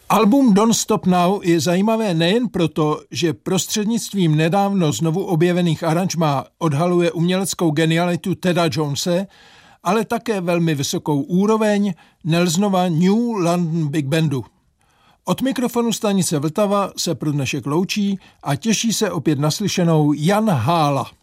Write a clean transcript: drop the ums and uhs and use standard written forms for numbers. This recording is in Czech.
Album Don't Stop Now je zajímavé nejen proto, že prostřednictvím nedávno znovu objevených aranžmá odhaluje uměleckou genialitu Teda Jonese, ale také velmi vysokou úroveň Nelsonova New London Big Bandu. Od mikrofonu stanice Vltava se pro dnešek loučí a těší se opět naslyšenou Jan Hála.